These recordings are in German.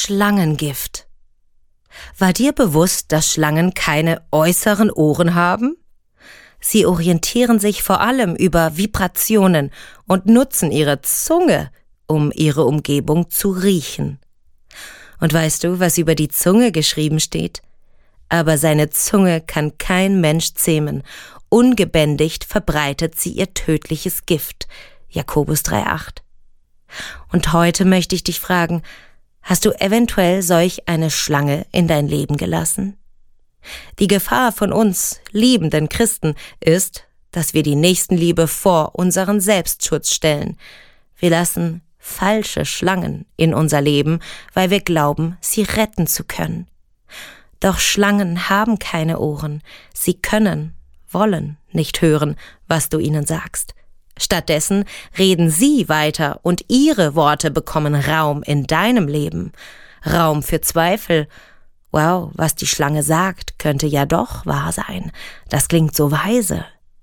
Schlangengift. War dir bewusst, dass Schlangen keine äußeren Ohren haben? Sie orientieren sich vor allem über Vibrationen und nutzen ihre Zunge, um ihre Umgebung zu riechen. Und weißt du, was über die Zunge geschrieben steht? Aber seine Zunge kann kein Mensch zähmen. Ungebändigt verbreitet sie ihr tödliches Gift. Jakobus 3,8. Und heute möchte ich dich fragen, hast du eventuell solch eine Schlange in dein Leben gelassen? Die Gefahr von uns, liebenden Christen, ist, dass wir die Nächstenliebe vor unseren Selbstschutz stellen. Wir lassen falsche Schlangen in unser Leben, weil wir glauben, sie retten zu können. Doch Schlangen haben keine Ohren. Sie können, wollen nicht hören, was du ihnen sagst. Stattdessen reden sie weiter und ihre Worte bekommen Raum in deinem Leben. Raum für Zweifel. Wow, was die Schlange sagt, könnte ja doch wahr sein. Das klingt so weise.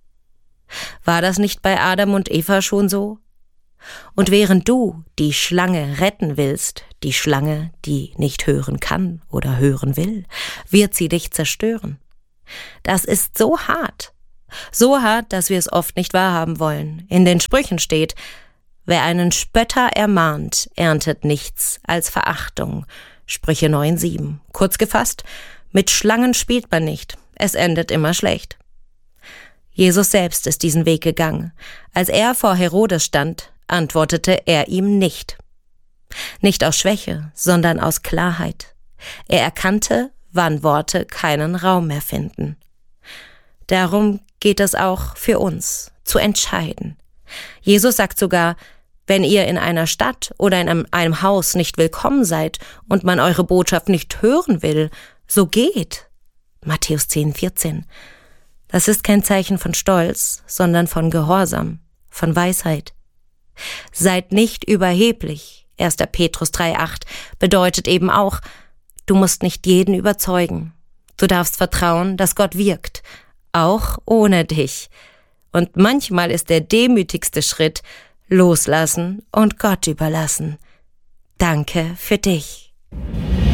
War das nicht bei Adam und Eva schon so? Und während du die Schlange retten willst, die Schlange, die nicht hören kann oder hören will, wird sie dich zerstören. Das ist so hart, dass wir es oft nicht wahrhaben wollen. In den Sprüchen steht, wer einen Spötter ermahnt, erntet nichts als Verachtung. Sprüche 9,7. Kurz gefasst, mit Schlangen spielt man nicht, es endet immer schlecht. Jesus selbst ist diesen Weg gegangen. Als er vor Herodes stand, antwortete er ihm nicht. Nicht aus Schwäche, sondern aus Klarheit. Er erkannte, wann Worte keinen Raum mehr finden. Darum geht es auch für uns, zu entscheiden. Jesus sagt sogar, wenn ihr in einer Stadt oder in einem Haus nicht willkommen seid und man eure Botschaft nicht hören will, so geht. Matthäus 10,14. Das ist kein Zeichen von Stolz, sondern von Gehorsam, von Weisheit. Seid nicht überheblich. 1. Petrus 3,8 bedeutet eben auch, du musst nicht jeden überzeugen. Du darfst vertrauen, dass Gott wirkt, auch ohne dich. Und manchmal ist der demütigste Schritt, loslassen und Gott überlassen. Danke für dich.